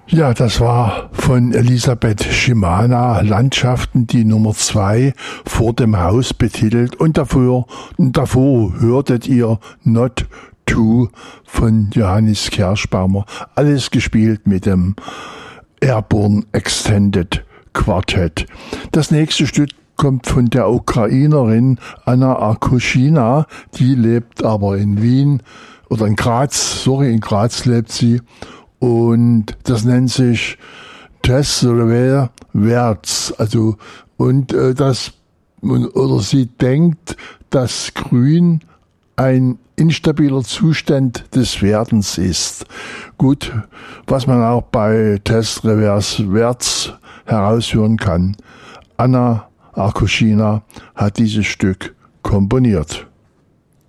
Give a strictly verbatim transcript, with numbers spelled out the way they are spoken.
Ja, das war von Elisabeth Schimanna, Landschaften, die Nummer zwei vor dem Haus betitelt. Und davor, davor hörtet ihr Not To von Johannes Kerschbaumer. Alles gespielt mit dem Airborne Extended Quartett. Das nächste Stück kommt von der Ukrainerin Anna Arkushina. Die lebt aber in Wien oder in Graz. Sorry, in Graz lebt sie. Und das nennt sich Tessere Wärts. Also, und äh, das, oder sie denkt, dass Grün ein instabiler Zustand des Werdens ist. Gut, was man auch bei Tessere Wärts heraushören kann. Anna Arkushina hat dieses Stück komponiert.